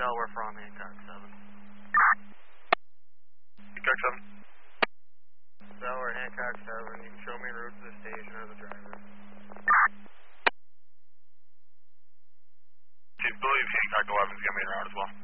Delaware from Hancock 7. Hancock 7. Delaware, Hancock 7. You can show me route to the station or the driver. I believe Hancock 11 is going to be around as well.